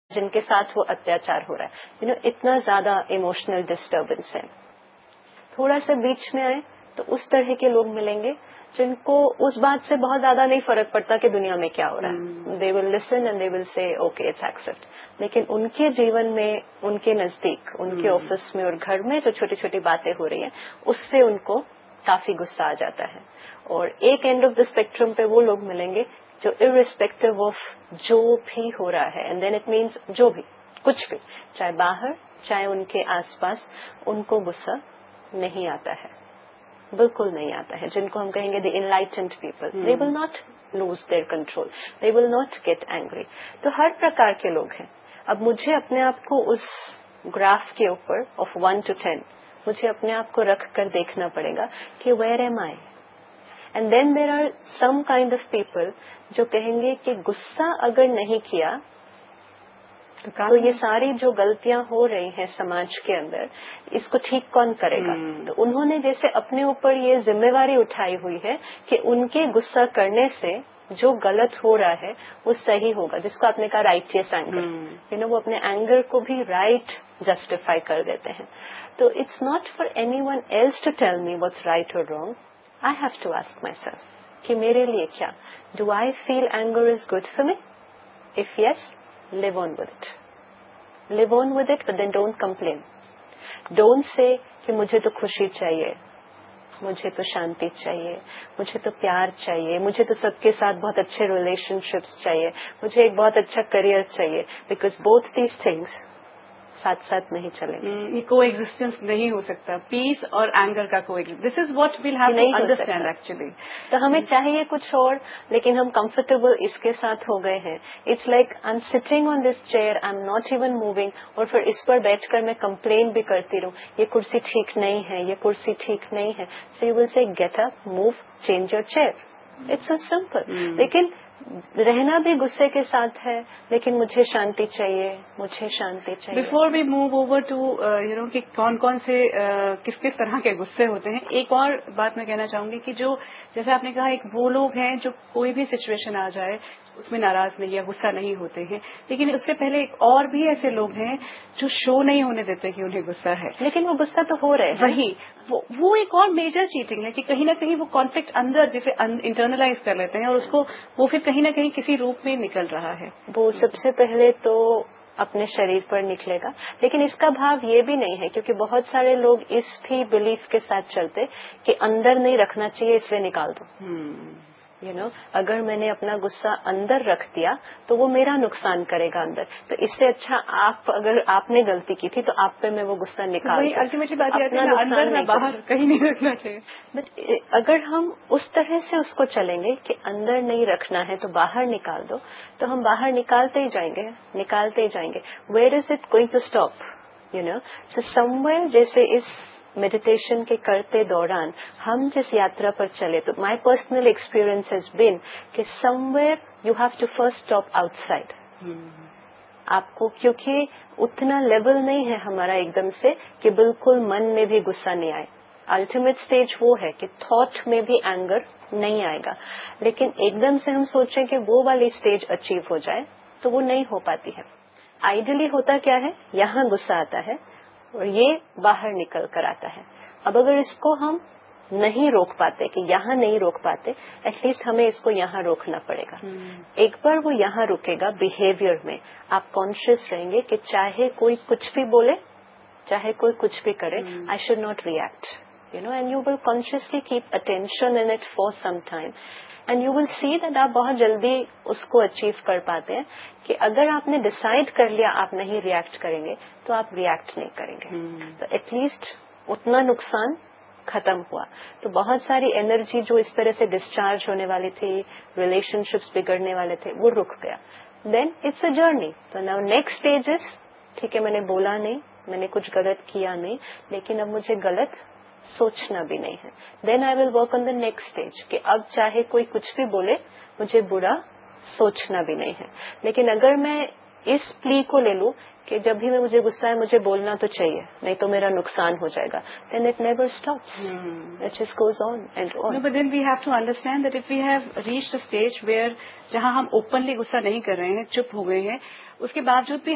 جن کے ساتھ وہ اتیاچار ہو رہا ہے، اتنا زیادہ ایموشنل ڈسٹربنس ہے. تھوڑا سا بیچ میں آئے تو اس طرح کے لوگ ملیں گے جن کو اس بات سے بہت زیادہ نہیں فرق پڑتا کہ دنیا میں کیا ہو رہا ہے. دے ول لسن اینڈ دے ول سے اوکے اٹس ایکسپٹ. لیکن ان کے جیون میں، ان کے نزدیک، ان کے آفس میں اور گھر میں جو چھوٹی چھوٹی باتیں ہو رہی ہیں اس سے ان کو کافی غصہ آ جاتا ہے. اور ایک اینڈ آف دا اسپیکٹرم پہ وہ لوگ ملیں گے جو ارسپیکٹو آف جو بھی ہو رہا ہے، اینڈ دین اٹ مینس جو بھی کچھ بھی، چاہے باہر چاہے ان کے آس پاس، ان کو غصہ نہیں آتا ہے، بالکل نہیں آتا ہے. جن کو ہم کہیں گے دی enlightened people, they will not lose their control, they will not get angry. تو ہر پرکار کے لوگ ہیں. اب مجھے اپنے آپ کو اس گراف کے اوپر آف 1 to 10 مجھے اپنے آپ کو رکھ کر دیکھنا پڑے گا کہ where M I. And then there are some kind of people جو کہیں گے کہ غصہ اگر نہیں کیا تو یہ ساری جو غلطیاں ہو رہی ہیں سماج کے اندر، اس کو ٹھیک کون کرے گا. تو انہوں نے جیسے اپنے اوپر یہ ذمہ داری اٹھائی ہوئی ہے کہ ان کے غصہ کرنے سے جو غلط ہو رہا ہے وہ صحیح ہوگا، جس کو آپ نے کہا رائٹیس اینگر. وہ اپنے اینگر کو بھی رائٹ جسٹیفائی کر دیتے ہیں. تو it's not for any one else to tell me what's right اور wrong. I have to ask my self کہ میرے لیے کیا، do I feel anger is good for me? If yes, live on with it. Live on with it, but then don't complain. Don't say کہ مجھے تو خوشی چاہیے، مجھے تو شانتی چاہیے، مجھے تو پیار چاہیے، مجھے تو سب کے ساتھ بہت اچھے ریلیشن شپس چاہیے، مجھے ایک بہت اچھا کریئر چاہیے. بیکاز both these things ساتھ ساتھ نہیں چلیں گے. یہ کو ایگزسٹنس نہیں ہو سکتا، پیس اور اینگر کا کو existence. This is what well have to understand actually. تو ہمیں چاہیے کچھ اور، لیکن ہم کمفرٹیبل اس کے ساتھ ہو گئے ہیں. It's like I am sitting on this chair, I am not even moving, اور پھر اس پر بیٹھ کر میں کمپلین بھی کرتی رہوں یہ کرسی ٹھیک نہیں ہے، یہ کرسی ٹھیک نہیں ہے. سو یو ول سے get up, move, change your chair. It's so simple. لیکن رہنا بھی غصے کے ساتھ ہے، لیکن مجھے شانتی چاہیے، مجھے شانتی چاہیے. Before we move over to کہ کون کون سے کس کس طرح کے غصے ہوتے ہیں، ایک اور بات میں کہنا چاہوں گی کہ جو جیسے آپ نے کہا ایک وہ لوگ ہیں جو کوئی بھی سچویشن آ جائے اس میں ناراض نہیں یا غصہ نہیں ہوتے ہیں، لیکن اس سے پہلے ایک اور بھی ایسے لوگ ہیں جو شو نہیں ہونے دیتے کہ انہیں غصہ ہے، لیکن وہ غصہ تو ہو رہے ہیں. وہی وہ ایک اور میجر چیٹنگ ہے کہ کہیں نہ کہیں وہ کانفلکٹ اندر جسے انٹرنلائز کر لیتے ہیں اور اس کو وہ پھر کہیں نہ کہیں کسی روپ میں نکل رہا ہے. وہ سب سے پہلے تو اپنے شریر پر نکلے گا، لیکن اس کا بھاو یہ بھی نہیں ہے، کیونکہ بہت سارے لوگ اس بھی بلیف کے ساتھ چلتے کہ اندر نہیں رکھنا چاہیے اس لیے نکال دو. اگر میں نے اپنا غصہ اندر رکھ دیا تو وہ میرا نقصان کرے گا اندر، تو اس سے اچھا اگر آپ نے غلطی کی تھی تو آپ پہ میں وہ غصہ نکال دوں. الٹیمیٹلی بات یہ ہے اندر میں باہر کہیں نہیں رکھنا چاہیے. بٹ اگر ہم اس طرح سے اس کو چلیں گے کہ اندر نہیں رکھنا ہے تو باہر نکال دو، تو ہم باہر نکالتے ہی جائیں گے، نکالتے ہی جائیں گے. Where is it going to stop? So some where. جیسے اس میڈیٹیشن کے کرتے دوران ہم جس یاترا پر چلے، تو my personal experience has been کہ سم where you have to first stop out side. آپ کو کیونکہ اتنا لیول نہیں ہے ہمارا ایک دم سے کہ بالکل من میں بھی غصہ نہیں آئے. الٹیمیٹ اسٹیج وہ ہے کہ تھاٹ میں بھی اینگر نہیں آئے گا، لیکن ایک دم سے ہم سوچیں کہ وہ والی اسٹیج اچیو ہو جائے تو وہ نہیں ہو پاتی ہے. آئیڈیلی ہوتا کیا ہے، یہاں غصہ آتا ہے اور یہ باہر نکل کر آتا ہے. اب اگر اس کو ہم نہیں روک پاتے کہ یہاں نہیں روک پاتے، ایٹ لیسٹ ہمیں اس کو یہاں روکنا پڑے گا. ایک بار وہ یہاں رکے گا بہیویئر میں، آپ کانشیس رہیں گے کہ چاہے کوئی کچھ بھی بولے، چاہے کوئی کچھ بھی کرے، I should not react. And you will consciously cap attention in it for some time, and you will see that آپ بہت جلدی اس کو اچیو کر پاتے ہیں کہ اگر آپ نے ڈسائڈ کر لیا آپ نہیں ریئیکٹ کریں گے تو آپ ریئیکٹ نہیں کریں گے. تو ایٹ لیسٹ اتنا نقصان ختم ہوا. تو بہت ساری انرجی جو اس طرح سے ڈسچارج ہونے والی تھی، ریلیشن شپس بگڑنے والے تھے، وہ رک گیا. دین اٹس اے جرنی. تو ناؤ نیکسٹ اسٹیج از، ٹھیک ہے میں نے بولا نہیں، میں نے کچھ غلط کیا نہیں، لیکن اب مجھے غلط سوچنا بھی نہیں ہے. دین آئی will work on the next stage کہ اب چاہے کوئی کچھ بھی بولے مجھے برا سوچنا بھی نہیں ہے. لیکن اگر میں اس پلی کو لے لوں کہ جب بھی مجھے غصہ ہے مجھے بولنا تو چاہیے، نہیں تو میرا نقصان ہو جائے گا، then it never stops, it just goes on and on. But then we have to understand that if we have reached a stage where جہاں ہم اوپنلی غصہ نہیں کر رہے ہیں، چپ ہو گئے ہیں، اس کے باوجود بھی